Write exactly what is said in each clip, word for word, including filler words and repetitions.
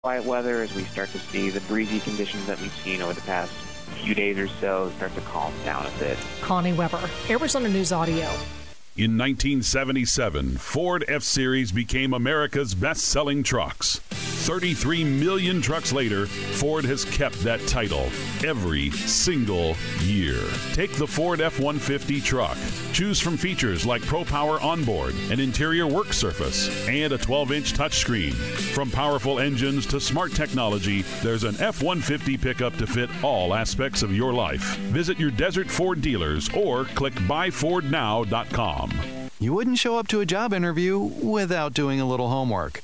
quiet weather as we start to see the breezy conditions that we've seen over the past few days or so start to calm down a bit. Connie Weber, Arizona News Audio. In nineteen seventy-seven, Ford F-Series became America's best-selling trucks. thirty-three million trucks later, Ford has kept that title every single year. Take the Ford F one fifty truck. Choose from features like Pro Power Onboard, an interior work surface, and a twelve-inch touchscreen. From powerful engines to smart technology, there's an F one fifty pickup to fit all aspects of your life. Visit your Desert Ford dealers or click buy ford now dot com. You wouldn't show up to a job interview without doing a little homework.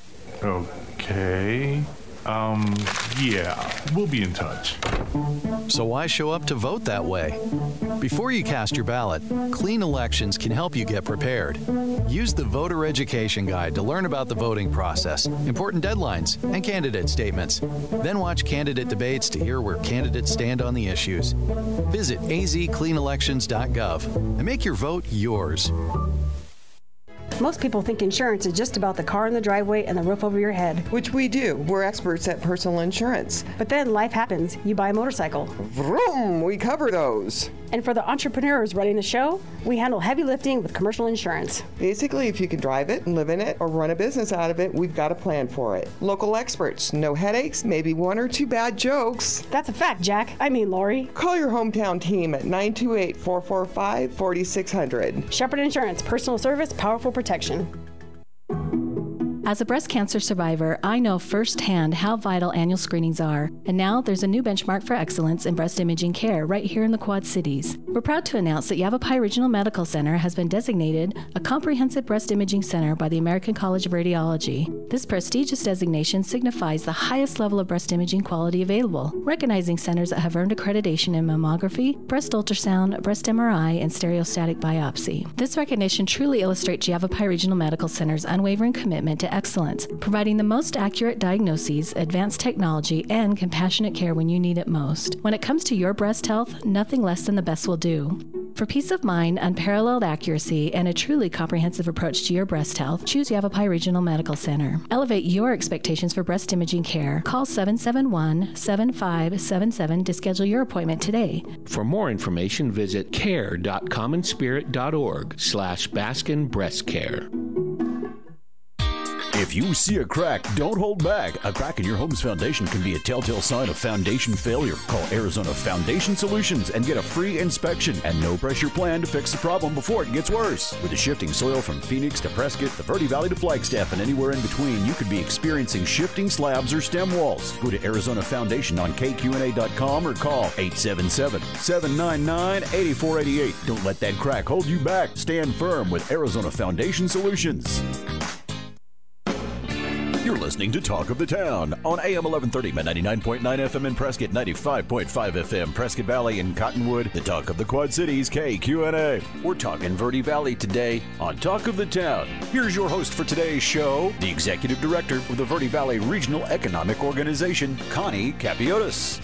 Okay. Um, yeah, we'll be in touch. So why show up to vote that way? Before you cast your ballot, Clean Elections can help you get prepared. Use the Voter Education Guide to learn about the voting process, important deadlines, and candidate statements. Then watch candidate debates to hear where candidates stand on the issues. Visit a z clean elections dot gov and make your vote yours. Most people think insurance is just about the car in the driveway and the roof over your head. Which we do. We're experts at personal insurance. But then life happens. You buy a motorcycle. Vroom! We cover those. And for the entrepreneurs running the show, we handle heavy lifting with commercial insurance. Basically, if you can drive it, live in it, or run a business out of it, we've got a plan for it. Local experts, no headaches, maybe one or two bad jokes. That's a fact, Jack. I mean, Lori. Call your hometown team at nine two eight, four four five, four six zero zero. Shepherd Insurance, personal service, powerful protection. As a breast cancer survivor, I know firsthand how vital annual screenings are. And now there's a new benchmark for excellence in breast imaging care right here in the Quad Cities. We're proud to announce that Yavapai Regional Medical Center has been designated a comprehensive breast imaging center by the American College of Radiology. This prestigious designation signifies the highest level of breast imaging quality available, recognizing centers that have earned accreditation in mammography, breast ultrasound, breast M R I, and stereostatic biopsy. This recognition truly illustrates Yavapai Regional Medical Center's unwavering commitment to excellence, providing the most accurate diagnoses, advanced technology, and compassionate care when you need it most. When it comes to your breast health, nothing less than the best will do. For peace of mind, unparalleled accuracy, and a truly comprehensive approach to your breast health, choose Yavapai Regional Medical Center. Elevate your expectations for breast imaging care. Call seven seven one, seven five seven seven to schedule your appointment today. For more information, visit care dot common spirit dot org slash Baskin Breast Care. If you see a crack, don't hold back. A crack in your home's foundation can be a telltale sign of foundation failure. Call Arizona Foundation Solutions and get a free inspection and no-pressure plan to fix the problem before it gets worse. With the shifting soil from Phoenix to Prescott, the Verde Valley to Flagstaff, and anywhere in between, you could be experiencing shifting slabs or stem walls. Go to Arizona Foundation on K Q N A dot com or call eight seven seven, seven nine nine, eight four eight eight. Don't let that crack hold you back. Stand firm with Arizona Foundation Solutions. You're listening to Talk of the Town on A M eleven thirty, ninety-nine point nine F M in Prescott, ninety-five point five F M, Prescott Valley and Cottonwood. The Talk of the Quad Cities, K Q N A. We're talking Verde Valley today on Talk of the Town. Here's your host for today's show, the Executive Director of the Verde Valley Regional Economic Organization, Connie Capiotis.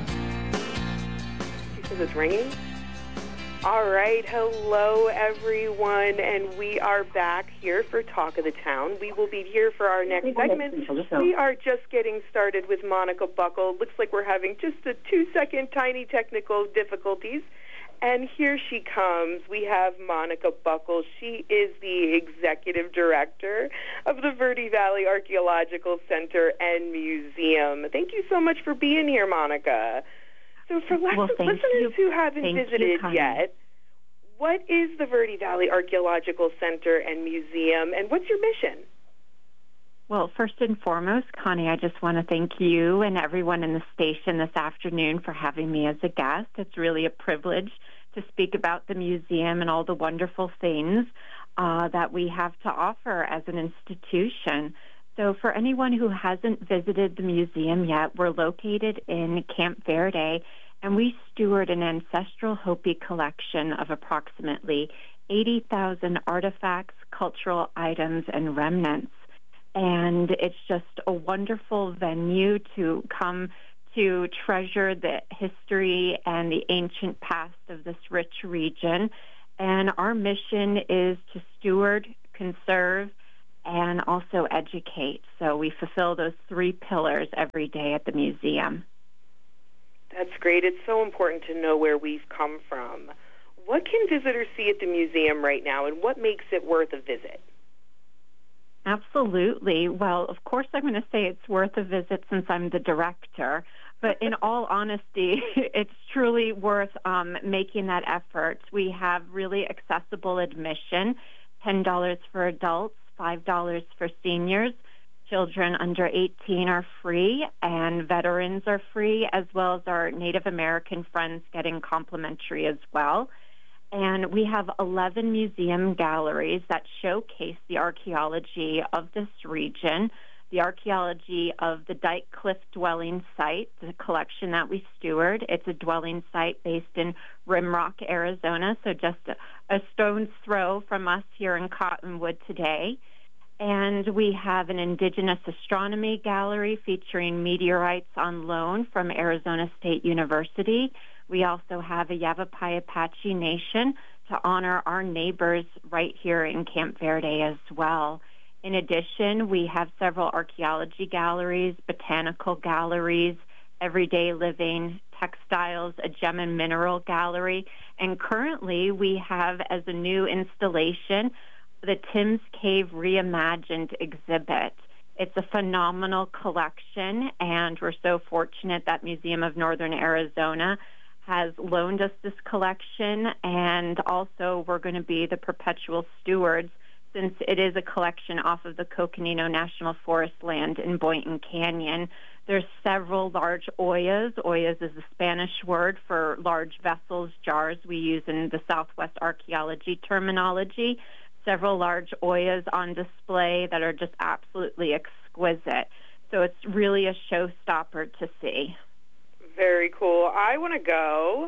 Is this ringing? All right, hello everyone, and we are back here for Talk of the Town. We will be here for our next segment. We are just getting started with Monica Buckle. Looks like we're having just a two-second tiny technical difficulties, and here she comes. We have Monica Buckle. She is the Executive Director of the Verde Valley Archaeological Center and Museum. Thank you so much for being here, Monica. So for well, listeners you. who haven't thank visited you, yet, what is the Verde Valley Archaeological Center and Museum, and what's your mission? Well, first and foremost, Connie, I just want to thank you and everyone in the station this afternoon for having me as a guest. It's really a privilege to speak about the museum and all the wonderful things uh, that we have to offer as an institution. So for anyone who hasn't visited the museum yet, we're located in Camp Verde, and we steward an ancestral Hopi collection of approximately eighty thousand artifacts, cultural items, and remnants. And it's just a wonderful venue to come to treasure the history and the ancient past of this rich region. And our mission is to steward, conserve, and also educate. So we fulfill those three pillars every day at the museum. That's great. It's so important to know where we've come from. What can visitors see at the museum right now, and what makes it worth a visit? Absolutely. Well, of course, I'm going to say it's worth a visit since I'm the director. But in all honesty, it's truly worth um, making that effort. We have really accessible admission, ten dollars for adults, five dollars for seniors. Children under eighteen are free, and veterans are free, as well as our Native American friends getting complimentary as well. And we have eleven museum galleries that showcase the archaeology of this region, the archaeology of the Dyke Cliff dwelling site, the collection that we steward. It's a dwelling site based in Rimrock, Arizona, so just a, a stone's throw from us here in Cottonwood today. And we have an Indigenous Astronomy Gallery featuring meteorites on loan from Arizona State University. We also have a Yavapai Apache Nation to honor our neighbors right here in Camp Verde as well. In addition, we have several archaeology galleries, botanical galleries, everyday living, textiles, a gem and mineral gallery, and currently we have as a new installation the Timms Cave Reimagined exhibit. It's a phenomenal collection, and we're so fortunate that Museum of Northern Arizona has loaned us this collection, and also we're going to be the perpetual stewards since it is a collection off of the Coconino National Forest land in Boynton Canyon. There's several large ollas. Ollas is a Spanish word for large vessels, jars we use in the Southwest archaeology terminology. Several large ollas on display that are just absolutely exquisite. So it's really a showstopper to see. Very cool. I want to go.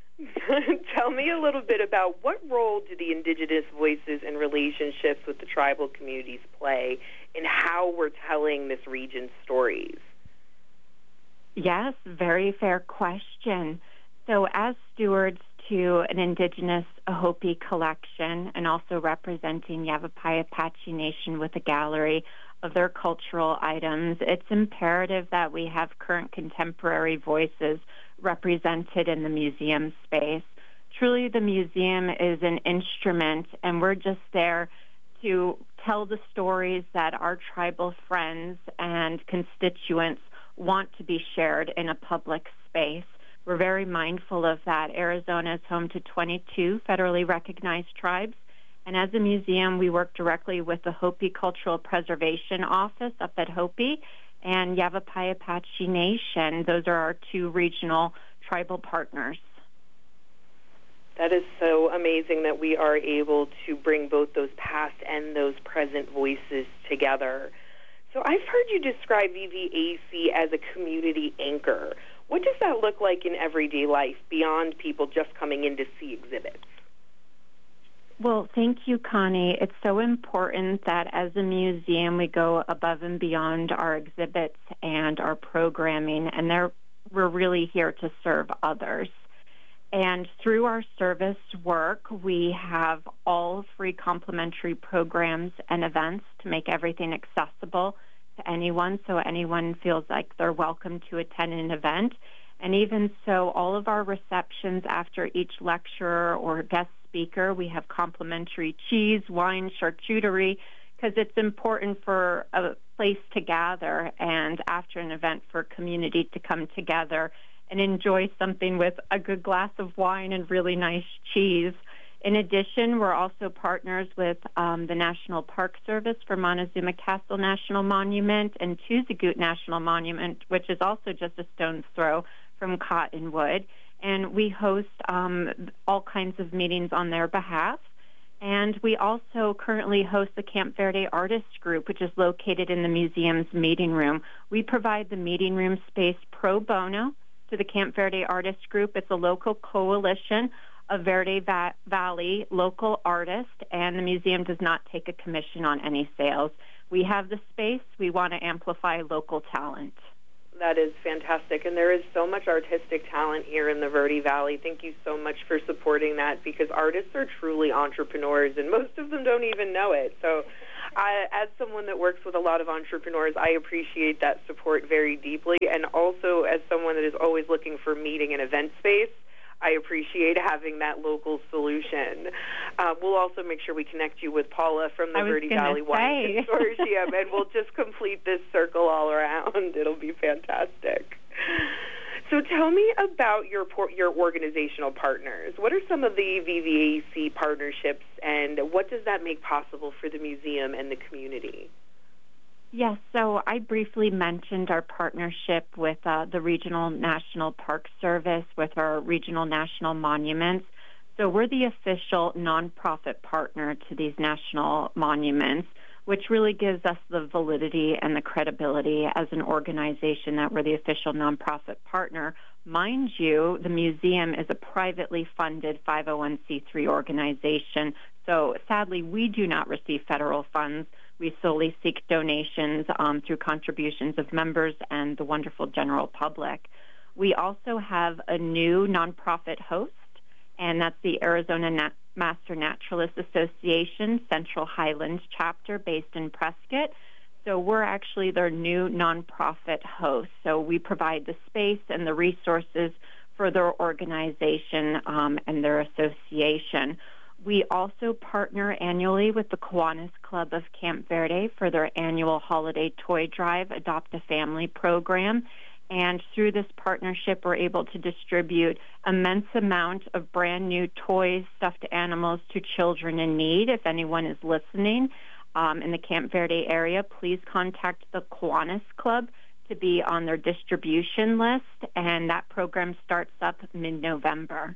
Tell me a little bit about what role do the Indigenous voices and relationships with the tribal communities play in how we're telling this region's stories? Yes, very fair question. So as stewards to an Indigenous Hopi collection and also representing Yavapai Apache Nation with a gallery of their cultural items, it's imperative that we have current contemporary voices represented in the museum space. Truly, the museum is an instrument, and we're just there to tell the stories that our tribal friends and constituents want to be shared in a public space. We're very mindful of that. Arizona is home to twenty-two federally recognized tribes, and as a museum, we work directly with the Hopi Cultural Preservation Office up at Hopi and Yavapai Apache Nation. Those are our two regional tribal partners. That is so amazing that we are able to bring both those past and those present voices together. So I've heard you describe V V A C as a community anchor. What does that look like in everyday life beyond people just coming in to see exhibits? Well, thank you, Connie. It's so important that as a museum we go above and beyond our exhibits and our programming, and there, we're really here to serve others. And through our service work, we have all free complimentary programs and events to make everything accessible to anyone, so anyone feels like they're welcome to attend an event. And even so, all of our receptions after each lecturer or guest speaker, we have complimentary cheese, wine, charcuterie, because it's important for a place to gather and after an event for community to come together and enjoy something with a good glass of wine and really nice cheese. In addition, we're also partners with um, the National Park Service for Montezuma Castle National Monument and Tuzagoot National Monument, which is also just a stone's throw from Cottonwood. And we host um, all kinds of meetings on their behalf. And we also currently host the Camp Verde Artists Group, which is located in the museum's meeting room. We provide the meeting room space pro bono to the Camp Verde Artists Group. It's a local coalition of Verde Va- Valley local artists, and the museum does not take a commission on any sales. We have the space. We want to amplify local talent. That is fantastic, and there is so much artistic talent here in the Verde Valley. Thank you so much for supporting that, because artists are truly entrepreneurs, and most of them don't even know it. So I, as someone that works with a lot of entrepreneurs, I appreciate that support very deeply. And also, as someone that is always looking for meeting and event space, I appreciate having that local solution. Uh, we'll also make sure we connect you with Paula from the Verde Valley Wine Consortium, and we'll just complete this circle all around. It'll be fantastic. So tell me about your your organizational partners. What are some of the V V A C partnerships, and what does that make possible for the museum and the community? Yes, so I briefly mentioned our partnership with uh, the Regional National Park Service, with our Regional National Monuments. So we're the official nonprofit partner to these national monuments, which really gives us the validity and the credibility as an organization that we're the official nonprofit partner. Mind you, the museum is a privately funded five oh one c three organization, so sadly we do not receive federal funds. We solely seek donations um, through contributions of members and the wonderful general public. We also have a new nonprofit host, and that's the Arizona Nat- Master Naturalist Association Central Highlands chapter based in Prescott. So we're actually their new nonprofit host. So we provide the space and the resources for their organization um, and their association. We also partner annually with the Kiwanis Club of Camp Verde for their annual holiday toy drive, Adopt a Family program. And through this partnership, we're able to distribute immense amount of brand new toys, stuffed animals to children in need. If anyone is listening um, in the Camp Verde area, please contact the Kiwanis Club to be on their distribution list. And that program starts up mid-November.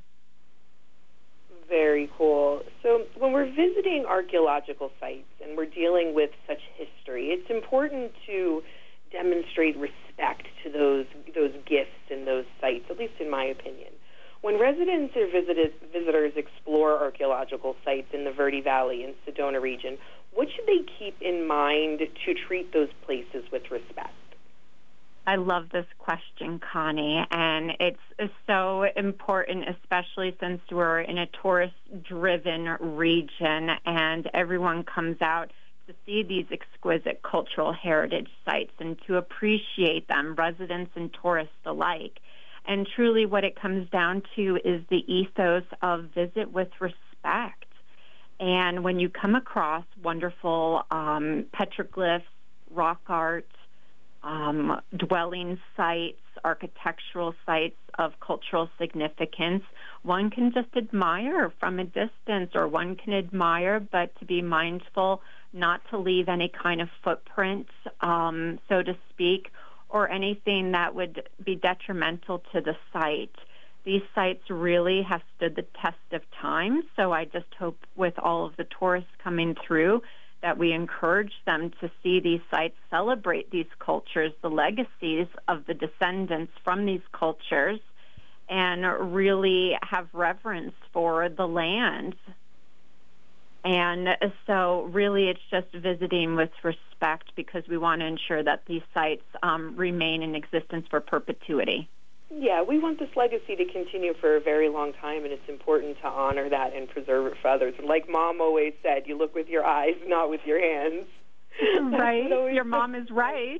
Very cool. So when we're visiting archaeological sites and we're dealing with such history, it's important to demonstrate respect to those those gifts and those sites, at least in my opinion. When residents or visited, visitors explore archaeological sites in the Verde Valley and Sedona region, what should they keep in mind to treat those places with respect? I love this question, Connie, and it's so important, especially since we're in a tourist-driven region and everyone comes out to see these exquisite cultural heritage sites and to appreciate them, residents and tourists alike. And truly what it comes down to is the ethos of visit with respect. And when you come across wonderful um, petroglyphs, rock art, Um, dwelling sites, architectural sites of cultural significance, one can just admire from a distance, or one can admire, but to be mindful not to leave any kind of footprints, um, so to speak, or anything that would be detrimental to the site. These sites really have stood the test of time, so I just hope with all of the tourists coming through that we encourage them to see these sites, celebrate these cultures, the legacies of the descendants from these cultures, and really have reverence for the land. And so really it's just visiting with respect because we want to ensure that these sites um, remain in existence for perpetuity. Yeah, we want this legacy to continue for a very long time, and it's important to honor that and preserve it for others. And like Mom always said, you look with your eyes, not with your hands. Right. Your mom is right.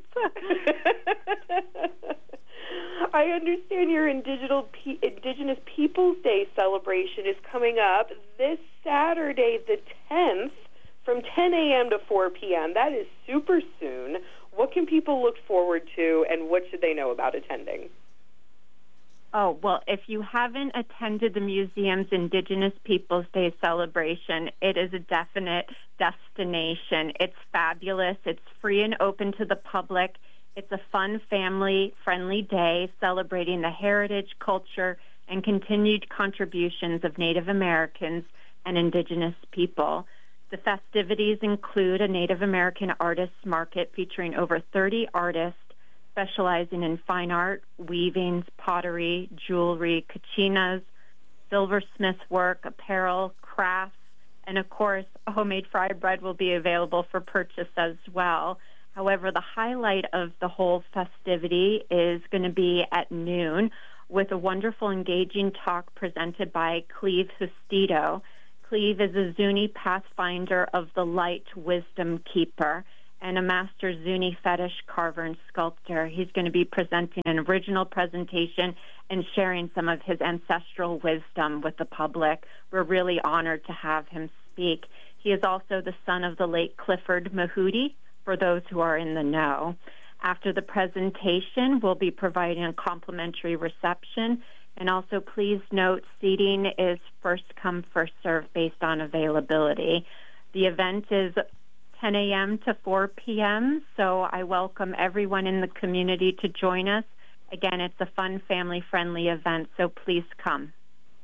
I understand your Indigenous Indigenous Peoples Day celebration is coming up this Saturday, the tenth, from ten a.m. to four p.m. That is super soon. What can people look forward to, and what should they know about attending? Oh, well, if you haven't attended the museum's Indigenous Peoples Day celebration, it is a definite destination. It's fabulous. It's free and open to the public. It's a fun, family-friendly day celebrating the heritage, culture, and continued contributions of Native Americans and Indigenous people. The festivities include a Native American artists market featuring over thirty artists specializing in fine art, weavings, pottery, jewelry, kachinas, silversmith work, apparel, crafts, and of course, homemade fry bread will be available for purchase as well. However, the highlight of the whole festivity is going to be at noon with a wonderful, engaging talk presented by Cleve Hustito. Cleve is a Zuni Pathfinder of the Light Wisdom Keeper and a master Zuni fetish carver and sculptor. He's going to be presenting an original presentation and sharing some of his ancestral wisdom with the public. We're really honored to have him speak. He is also the son of the late Clifford Mahudi, for those who are in the know. After the presentation, we'll be providing a complimentary reception. And also, please note, seating is first come, first served based on availability. The event is ten a.m. to four p.m., so I welcome everyone in the community to join us. Again, it's a fun, family-friendly event, so please come.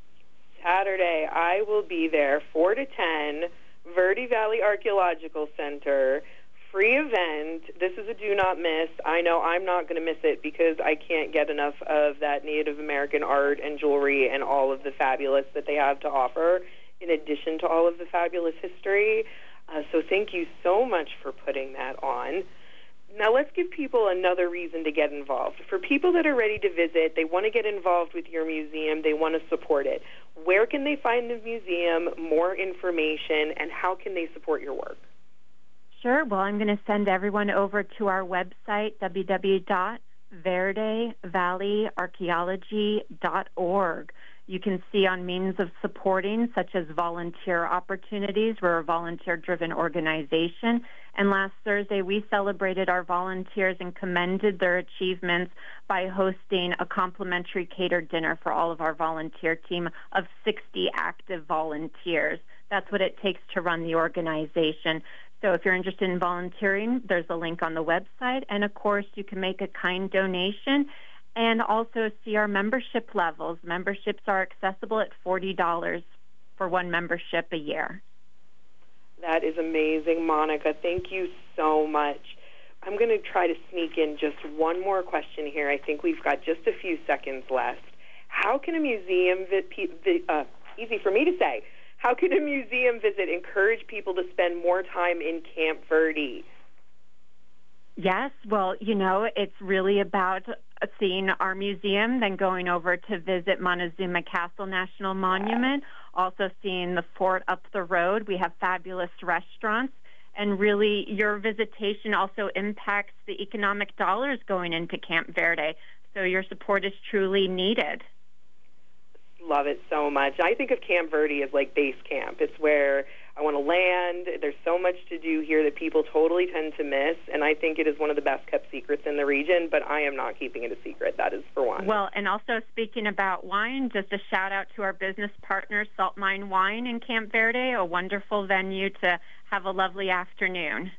Saturday, I will be there, four to ten, Verde Valley Archaeological Center. Free event. This is a do not miss. I know I'm not going to miss it because I can't get enough of that Native American art and jewelry and all of the fabulous that they have to offer, in addition to all of the fabulous history. Uh, so thank you so much for putting that on. Now let's give people another reason to get involved. For people that are ready to visit, they want to get involved with your museum, they want to support it. Where can they find the museum, more information, and how can they support your work? Sure. Well, I'm going to send everyone over to our website, w w w dot verde valley archaeology dot org. You can see on means of supporting, such as volunteer opportunities. We're a volunteer-driven organization. And last Thursday, we celebrated our volunteers and commended their achievements by hosting a complimentary catered dinner for all of our volunteer team of sixty active volunteers. That's what it takes to run the organization. So if you're interested in volunteering, there's a link on the website. And, of course, you can make a kind donation and also see our membership levels. Memberships are accessible at forty dollars for one membership a year. That is amazing, Monica. Thank you so much. I'm going to try to sneak in just one more question here. I think we've got just a few seconds left. How can a museum, vi- uh, easy for me to say, how can a museum visit encourage people to spend more time in Camp Verde? Yes, well, you know, it's really about seeing our museum, then going over to visit Montezuma Castle National Monument, also seeing the fort up the road. We have fabulous restaurants, and really your visitation also impacts the economic dollars going into Camp Verde, so your support is truly needed. Love it so much. I think of Camp Verde as like base camp. It's where I want to land. There's so much to do here that people totally tend to miss, and I think it is one of the best-kept secrets in the region, but I am not keeping it a secret. That is for one. Well, and also speaking about wine, just a shout-out to our business partner, Salt Mine Wine in Camp Verde, a wonderful venue to have a lovely afternoon.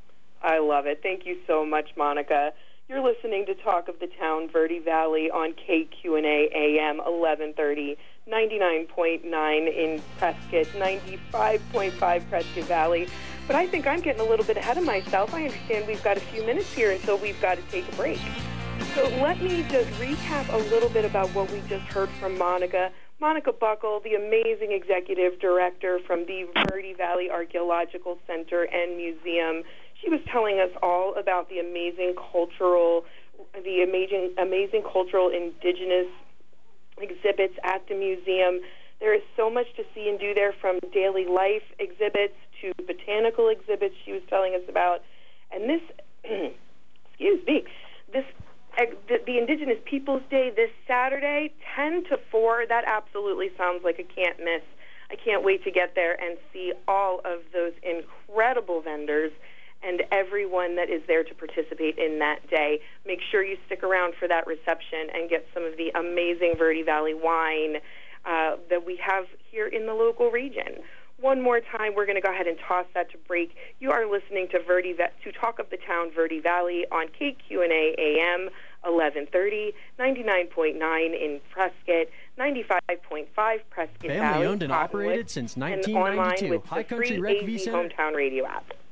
I love it. Thank you so much, Monica. You're listening to Talk of the Town, Verde Valley on K Q N A A M eleven thirty, ninety-nine point nine in Prescott, ninety-five point five Prescott Valley. But I think I'm getting a little bit ahead of myself. I understand we've got a few minutes here until we've got to take a break. So let me just recap a little bit about what we just heard from Monica. Monica Buckle, the amazing executive director from the Verde Valley Archaeological Center and Museum. She was telling us all about the amazing cultural, the amazing, amazing cultural indigenous exhibits at the museum. There is so much to see and do there, from daily life exhibits to botanical exhibits she was telling us about. And this, excuse me, this the, the Indigenous Peoples Day this Saturday, ten to four, that absolutely sounds like a can't miss. I can't wait to get there and see all of those incredible vendors and everyone that is there to participate in that day. Make sure you stick around for that reception and get some of the amazing Verde Valley wine uh, that we have here in the local region. One more time, we're going to go ahead and toss that to break. You are listening to Verde to Talk of the Town, Verde Valley on K Q N A A M eleven thirty, ninety-nine point nine in Prescott, ninety-five point five Prescott Family Valley. Family owned and operated since nineteen ninety-two. And online with High the Country free Rec A Z V Center. Hometown Radio app.